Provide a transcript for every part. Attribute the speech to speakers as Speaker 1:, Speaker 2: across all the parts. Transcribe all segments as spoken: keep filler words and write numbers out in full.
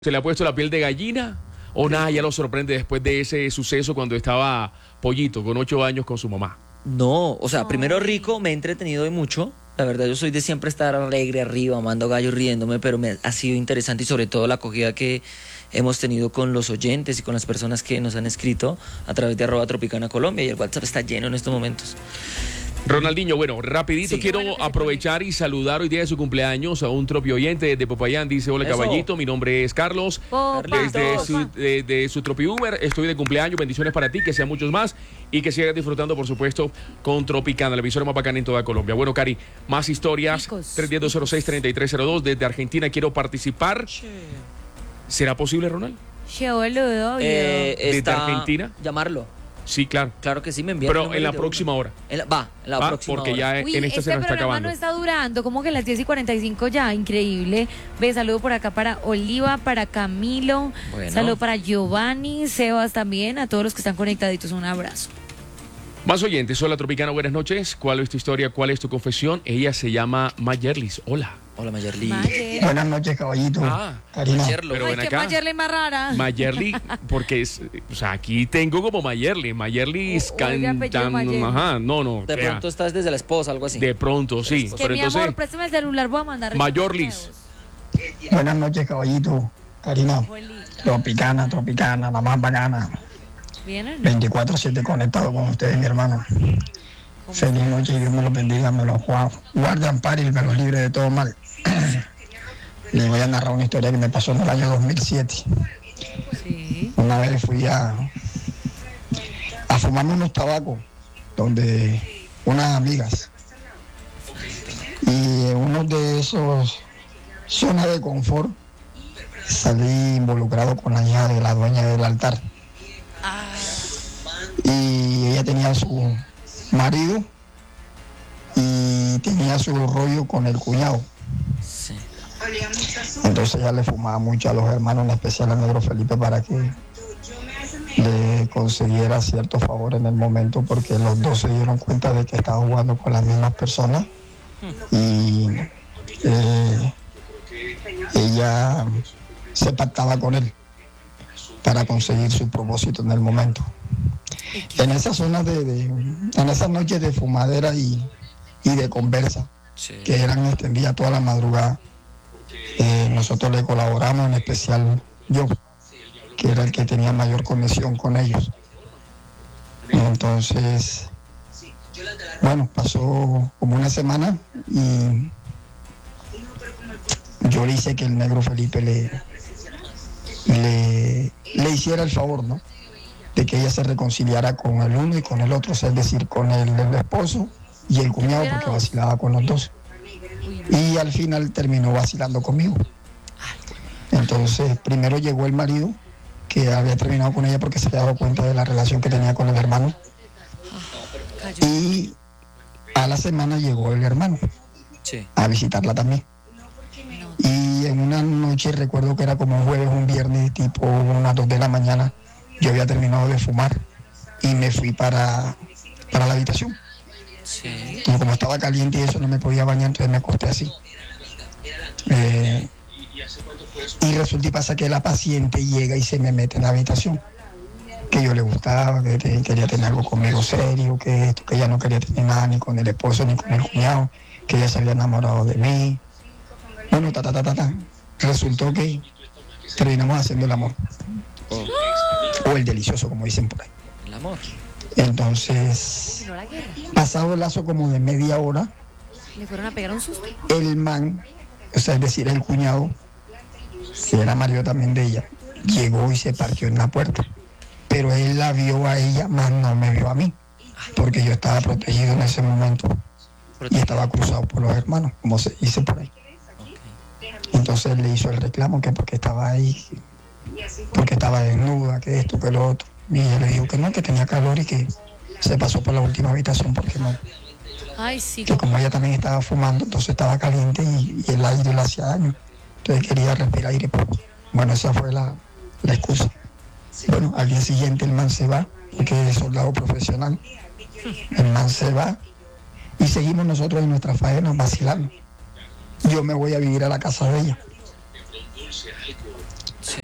Speaker 1: ¿Se le ha puesto la piel de gallina? ¿O nada, ya lo sorprende después de ese suceso cuando estaba pollito, con ocho años, con su mamá?
Speaker 2: No, o sea, primero rico, me he entretenido de mucho. La verdad, yo soy de siempre estar alegre arriba, amando gallo, riéndome, pero me ha sido interesante y sobre todo la acogida que hemos tenido con los oyentes y con las personas que nos han escrito a través de arroba Tropicana Colombia, y el WhatsApp está lleno en estos momentos.
Speaker 1: Ronaldinho, bueno, rapidito
Speaker 2: Sí.
Speaker 1: quiero
Speaker 3: Bueno, que se
Speaker 1: aprovechar y saludar hoy día de su cumpleaños a un tropi oyente de Popayán. Dice: hola,
Speaker 2: Eso.
Speaker 1: caballito, mi nombre es Carlos.
Speaker 3: Opa,
Speaker 1: Desde
Speaker 3: opa.
Speaker 1: su, de, de su Tropi Uber, estoy de cumpleaños, bendiciones para ti, que sean muchos más y que sigas disfrutando, por supuesto, con Tropicana, la emisora más bacana en toda Colombia. Bueno, Cari, más historias.
Speaker 3: Chicos,
Speaker 1: tres uno cero, cero seis, tres tres cero dos, desde Argentina quiero participar. ¿Será posible, Ronald?
Speaker 3: Che, boludo, obvio.
Speaker 2: Eh,
Speaker 1: ¿Desde
Speaker 2: está-
Speaker 1: Argentina?
Speaker 2: Llamarlo.
Speaker 1: Sí, claro.
Speaker 2: Claro que sí, me envían.
Speaker 1: Pero
Speaker 2: el número
Speaker 1: en la
Speaker 2: de
Speaker 1: próxima
Speaker 2: uno.
Speaker 1: hora.
Speaker 2: En la- va, en la
Speaker 1: Va,
Speaker 2: próxima
Speaker 1: porque
Speaker 2: hora.
Speaker 1: ya
Speaker 3: Uy,
Speaker 1: en esta
Speaker 3: este
Speaker 1: se nos está
Speaker 3: programa
Speaker 1: acabando.
Speaker 3: no está durando, como que las diez y cuarenta y cinco ya, increíble. Ve, saludo por acá para Oliva, para Camilo,
Speaker 2: Bueno.
Speaker 3: saludo para Giovanni, Sebas también, a todos los que están conectaditos, un abrazo.
Speaker 1: Más oyentes, hola Tropicana, buenas noches. ¿Cuál es tu historia? ¿Cuál es tu confesión? Ella se llama Mayerlis. Hola.
Speaker 2: Hola, Mayerly.
Speaker 3: Mayer.
Speaker 4: Buenas noches, caballito.
Speaker 1: Ah,
Speaker 4: Karina.
Speaker 2: Mayerlo.
Speaker 1: pero
Speaker 3: Ay,
Speaker 1: ven
Speaker 3: qué
Speaker 1: acá.
Speaker 3: Mayerly más rara.
Speaker 1: Mayerly, porque es, o sea, aquí tengo como Mayerly. Mayerly es
Speaker 3: O- oiga, apellido
Speaker 1: cantando.
Speaker 3: Mayerly.
Speaker 1: Ajá, no, no.
Speaker 2: De
Speaker 1: vea,
Speaker 2: pronto estás desde la esposa, algo así.
Speaker 1: de pronto, sí.
Speaker 3: que
Speaker 1: Pero
Speaker 3: mi
Speaker 1: entonces,
Speaker 3: amor, préstame el celular, voy a mandar.
Speaker 1: Mayorlis.
Speaker 4: Buenas noches, caballito. Karina. Tropicana, tropicana, la más bacana.
Speaker 3: ¿Vienen?
Speaker 4: veinticuatro siete conectado con ustedes, mi hermano. Feliz noche y Dios me los bendiga, me los gua- guarde, ampare y me los libre de todo mal. Les voy a narrar una historia que me pasó en el año dos mil siete.
Speaker 3: Sí.
Speaker 4: Una vez fui a, a fumarme unos tabacos donde unas amigas. Y en uno de esos zonas de confort salí involucrado con la hija de la dueña del altar. Y ella tenía su marido y tenía su rollo con el cuñado.
Speaker 2: Sí.
Speaker 4: Entonces ella le fumaba mucho a los hermanos, en especial al negro Felipe, para que le consiguiera ciertos favores en el momento, porque los dos se dieron cuenta de que estaba jugando con las mismas personas y eh, ella se pactaba con él para conseguir su propósito en el momento. En esas zonas de, de en esas noches de fumadera y, y de conversa
Speaker 2: Sí.
Speaker 4: que eran extendidas toda la madrugada, eh, nosotros le colaboramos, en especial yo, que era el que tenía mayor conexión con ellos. Entonces, bueno, pasó como una semana y yo le hice que el negro Felipe le, le, le hiciera el favor, ¿no?, de que ella se reconciliara con el uno y con el otro, o sea, es decir, con el, el esposo y el cuñado, porque vacilaba con los dos. Y al final terminó vacilando conmigo. Entonces, primero llegó el marido, que había terminado con ella porque se había dado cuenta de la relación que tenía con el hermano. Y a la semana llegó el hermano
Speaker 2: Sí.
Speaker 4: a visitarla también. Y en una noche, recuerdo que era como un jueves, un viernes, tipo unas dos de la mañana, yo había terminado de fumar y me fui para, para la habitación.
Speaker 2: Sí.
Speaker 4: Y como estaba caliente y eso, no me podía bañar, entonces me acosté así. Eh, y resulta y pasa que la paciente llega y se me mete en la habitación. Que yo le gustaba, que te- quería tener algo conmigo serio, que esto, que ella no quería tener nada ni con el esposo ni con el cuñado, que ella se había enamorado de mí. Bueno, ta, ta, ta, ta, ta. Resultó que terminamos haciendo el amor.
Speaker 2: Oh,
Speaker 4: O el delicioso, como dicen por ahí.
Speaker 2: el amor.
Speaker 4: Entonces,
Speaker 3: No la guerra.
Speaker 4: pasado el lazo como de media hora,
Speaker 3: Le fueron a pegar un susto.
Speaker 4: el man, o sea, es decir, el cuñado, que era marido también de ella, llegó y se partió en la puerta. Pero él la vio a ella, más no me vio a mí, porque yo estaba protegido en ese momento y estaba cruzado por los hermanos, como se dice por ahí. Entonces él le hizo el reclamo que porque estaba ahí, porque estaba desnuda, que esto, que lo otro. Y ella le dijo que no, que tenía calor y que se pasó por la última habitación porque no.
Speaker 3: Ay, sí.
Speaker 4: Que como ella también estaba fumando, entonces estaba caliente y, y el aire le hacía daño. Entonces quería respirar aire. Pues, bueno, esa fue la, la excusa. Bueno, al día siguiente el man se va, porque es soldado profesional. El man se va y seguimos nosotros en nuestra faena vacilando. Yo me voy a vivir a la casa de ella.
Speaker 2: Sí.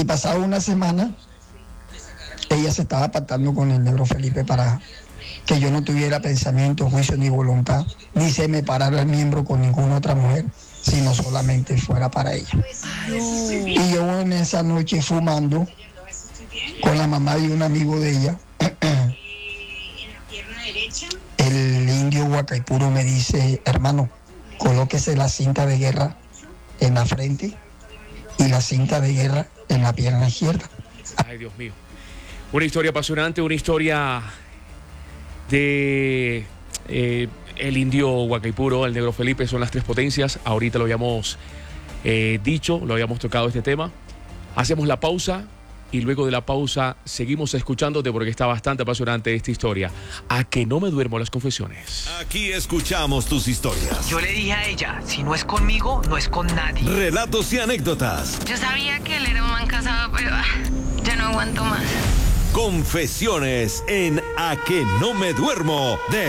Speaker 4: Y pasada una semana, ella se estaba pactando con el negro Felipe para que yo no tuviera pensamiento, juicio ni voluntad, ni se me parara el miembro con ninguna otra mujer, sino solamente fuera para ella. Y yo en esa noche fumando con la mamá de un amigo de ella, el indio Huacaipuro me dice, hermano, colóquese la cinta de guerra en la frente y la cinta de guerra en la pierna izquierda.
Speaker 1: Ay, Dios mío. Una historia apasionante, una historia de eh, el indio Huacaipuro, el negro Felipe, son las tres potencias. Ahorita lo habíamos eh, dicho, lo habíamos tocado este tema. Hacemos la pausa y luego de la pausa seguimos escuchándote porque está bastante apasionante esta historia. A que no me duermo las confesiones.
Speaker 5: Aquí escuchamos tus historias.
Speaker 6: Yo le dije a ella, si no es conmigo, no es con nadie.
Speaker 5: Relatos y anécdotas.
Speaker 7: Yo sabía que él era un man casado, pero ah, ya no aguanto más.
Speaker 5: Confesiones en A que no me duermo de